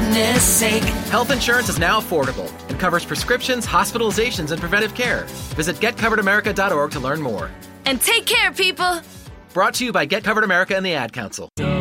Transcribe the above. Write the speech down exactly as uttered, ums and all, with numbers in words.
goodness sake. Health insurance is now affordable and covers prescriptions, hospitalizations, and preventive care. Visit get covered america dot org to learn more. And take care, people. Brought to you by Get Covered America and the Ad Council.